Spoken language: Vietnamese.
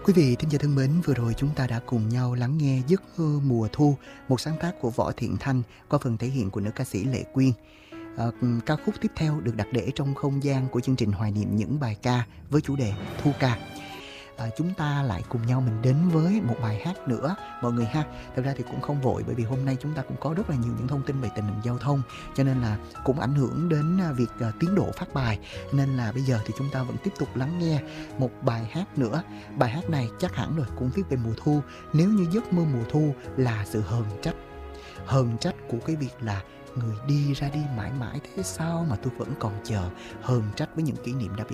Quý vị thính giả thân mến, vừa rồi chúng ta đã cùng nhau lắng nghe Giấc mơ mùa thu, một sáng tác của Võ Thiện Thanh qua phần thể hiện của nữ ca sĩ Lệ Quyên. Ca khúc tiếp theo được đặt để trong không gian của chương trình hoài niệm những bài ca với chủ đề Thu ca. Chúng ta lại cùng nhau mình đến với một bài hát nữa mọi người ha. Thật ra thì cũng không vội, bởi vì hôm nay chúng ta cũng có rất là nhiều những thông tin về tình hình giao thông, cho nên là cũng ảnh hưởng đến việc tiến độ phát bài, nên là bây giờ thì chúng ta vẫn tiếp tục lắng nghe một bài hát nữa. Bài hát này chắc hẳn rồi, cũng viết về mùa thu. Nếu như giấc mơ mùa thu là sự hờn trách của cái việc là người đi ra đi mãi mãi thế sao mà tôi vẫn còn chờ, hờn trách với những kỷ niệm đã bị